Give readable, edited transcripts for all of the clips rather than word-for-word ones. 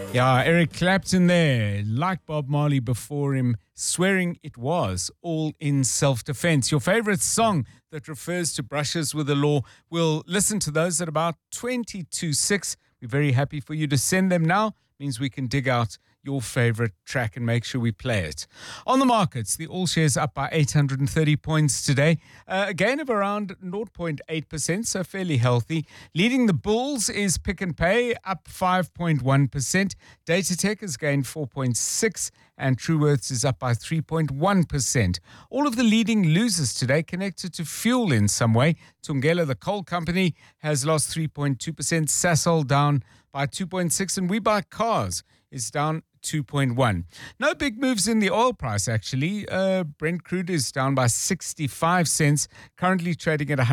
Yeah, Eric Clapton there, like Bob Marley before him, swearing it was all in self-defense. Your favorite song that refers to brushes with the law, we'll listen to those at about 6. We're very happy for you to send them now. Means we can dig out your favorite track and make sure we play it. On the markets, the all shares up by 830 points today. A gain of around 0.8%, so fairly healthy. Leading the bulls is Pick n Pay, up 5.1%. Datatech has gained 4.6%, and Truworths is up by 3.1%. All of the leading losers today connected to fuel in some way. Thungela, the coal company, has lost 3.2%. Sasol down by 2.6%, and We Buy Cars is down 2.1%. No big moves in the oil price, actually. Brent crude is down by 65 cents, currently trading at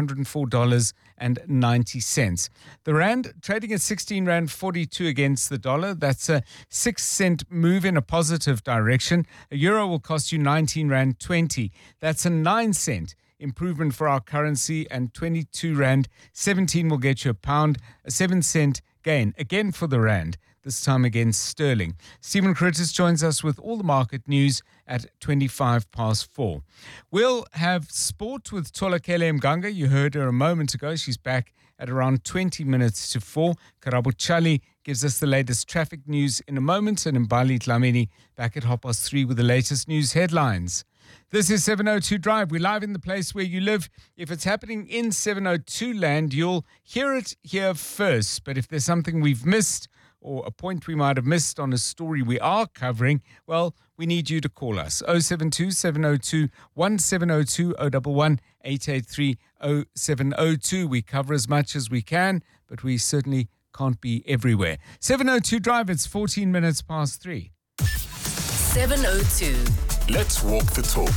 $104.90. The rand trading at 16 rand 42 against the dollar. That's a 6-cent move in a positive direction. A euro will cost you 19 rand 20. That's a 9-cent improvement for our currency, and 22 rand 17 will get you a pound, a 7-cent gain again for the rand, this time against sterling. Stephen Curtis joins us with all the market news at 4:25. We'll have sport with Tolakele Mganga. You heard her a moment ago. She's back at around 20 minutes to 4. Karabo Chali gives us the latest traffic news in a moment, and Mbali Dlamini back at 3:30 with the latest news headlines. This is 702 Drive. We're live in the place where you live. If it's happening in 702 land, you'll hear it here first. But if there's something we've missed or a point we might have missed on a story we are covering, well, we need you to call us. 072 702 1702 011 883 0702. We cover as much as we can, but we certainly can't be everywhere. 702 Drive, it's 14 minutes past 3. 702. Let's walk the talk.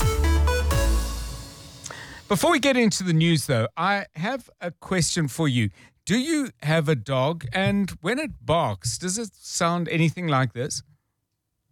Before we get into the news, though, I have a question for you. Do you have a dog? And when it barks, does it sound anything like this?